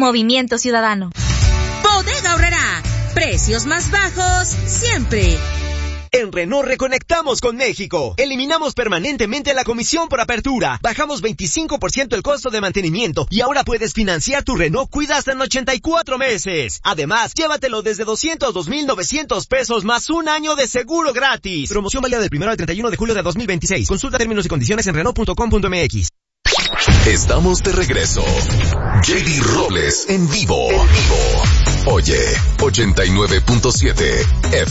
Movimiento Ciudadano. Bodega Aurrerá. Precios más bajos siempre. En Renault reconectamos con México. Eliminamos permanentemente la comisión por apertura. Bajamos 25% el costo de mantenimiento y ahora puedes financiar tu Renault Kwid hasta en 84 meses. Además, llévatelo desde 202,900 pesos más un año de seguro gratis. Promoción válida del 1 al 31 de julio de 2026. Consulta términos y condiciones en Renault.com.mx. Estamos de regreso. JD Robles en vivo. Oye, 89.7 FM.